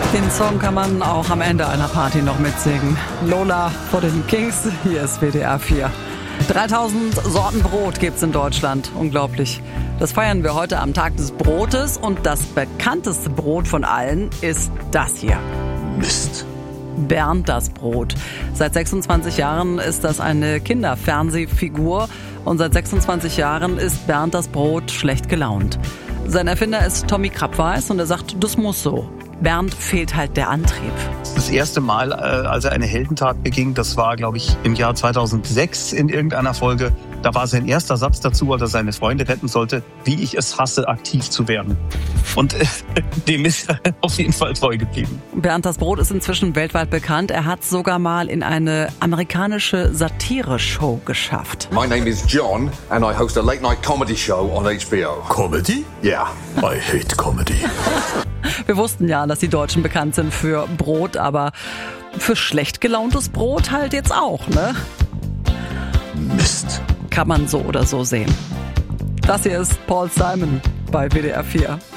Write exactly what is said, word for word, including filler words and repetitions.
Den Song kann man auch am Ende einer Party noch mitsingen. Lola vor den Kings, hier ist W D R vier. dreitausend Sorten Brot gibt's in Deutschland. Unglaublich. Das feiern wir heute am Tag des Brotes und das bekannteste Brot von allen ist das hier. Mist. Bernd das Brot. Seit sechsundzwanzig Jahren ist das eine Kinderfernsehfigur und seit sechsundzwanzig Jahren ist Bernd das Brot schlecht gelaunt. Sein Erfinder ist Tommy Krabweis und er sagt, das muss so. Bernd fehlt halt der Antrieb. Das erste Mal, als er eine Heldentat beging, das war, glaube ich, im Jahr zweitausendsechs in irgendeiner Folge. Da war sein erster Satz dazu, als er seine Freunde retten sollte, wie ich es hasse, aktiv zu werden. Und äh, dem ist er auf jeden Fall treu geblieben. Bernd das Brot ist inzwischen weltweit bekannt. Er hat sogar mal in eine amerikanische Satire-Show geschafft. My name is John and I host a late night comedy show on H B O. Comedy? Yeah. I hate comedy. Wir wussten ja, dass die Deutschen bekannt sind für Brot, aber für schlecht gelauntes Brot halt jetzt auch, ne? Mist. Kann man so oder so sehen. Das hier ist Paul Simon bei W D R vier.